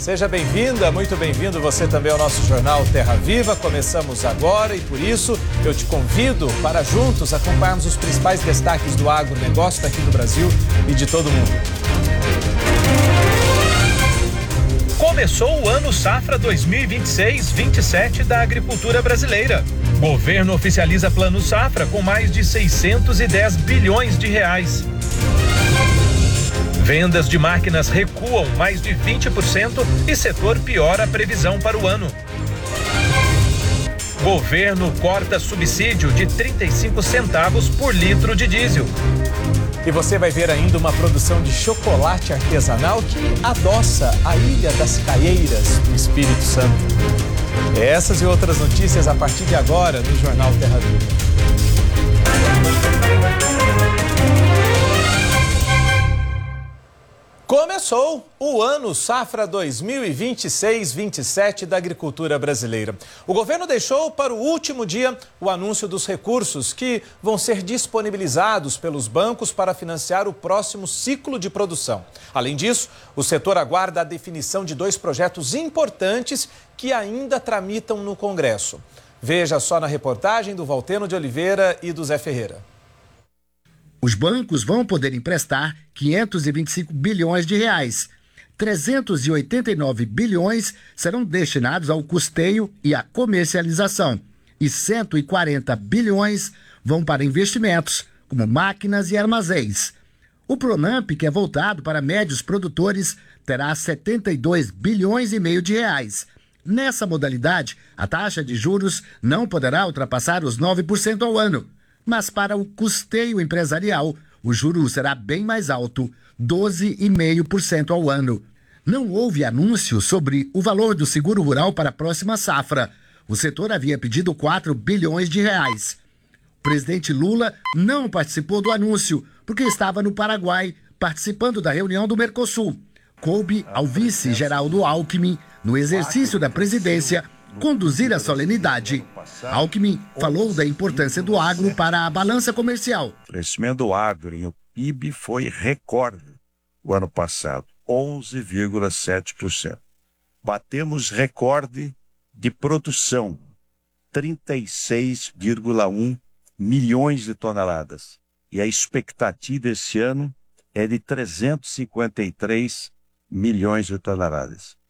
Seja bem-vinda, muito bem-vindo você também ao nosso jornal Terra Viva. Começamos agora e por isso eu te convido para juntos acompanharmos os principais destaques do agronegócio daqui do Brasil e de todo o mundo. Começou o ano safra 2026-27 da agricultura brasileira. Governo oficializa plano safra com mais de 610 bilhões de reais. Vendas de máquinas recuam mais de 20% e setor piora a previsão para o ano. Governo corta subsídio de 35 centavos por litro de diesel. E você vai ver ainda uma produção de chocolate artesanal que adoça a Ilha das Caieiras do Espírito Santo. Essas e outras notícias a partir de agora no Jornal Terra Viva. Começou o ano safra 2026-27 da agricultura brasileira. O governo deixou para o último dia o anúncio dos recursos que vão ser disponibilizados pelos bancos para financiar o próximo ciclo de produção. Além disso, o setor aguarda a definição de 2 projetos importantes que ainda tramitam no Congresso. Veja só na reportagem do Valteno de Oliveira e do Zé Ferreira. Os bancos vão poder emprestar 525 bilhões de reais. 389 bilhões serão destinados ao custeio e à comercialização. E 140 bilhões vão para investimentos, como máquinas e armazéns. O Pronamp, que é voltado para médios produtores, terá 72 bilhões e meio de reais. Nessa modalidade, a taxa de juros não poderá ultrapassar os 9% ao ano. Mas para o custeio empresarial, o juro será bem mais alto, 12,5% ao ano. Não houve anúncio sobre o valor do seguro rural para a próxima safra. O setor havia pedido 4 bilhões de reais. O presidente Lula não participou do anúncio, porque estava no Paraguai, participando da reunião do Mercosul. Coube ao vice Geraldo Alckmin, no exercício da presidência, conduzir a solenidade. Alckmin falou da importância do agro para a balança comercial. O crescimento do agro em o PIB foi recorde o ano passado, 11,7%. Batemos recorde de produção, 36,1 milhões de toneladas. E a expectativa esse ano é de 353 milhões de toneladas.